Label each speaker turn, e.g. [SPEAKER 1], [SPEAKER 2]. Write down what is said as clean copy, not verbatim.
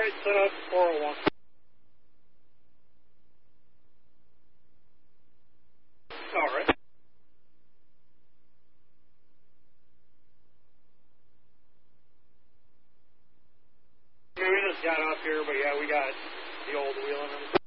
[SPEAKER 1] right, set up 401. All right. Yeah, we just got up here, but yeah, we got the old wheel and everything.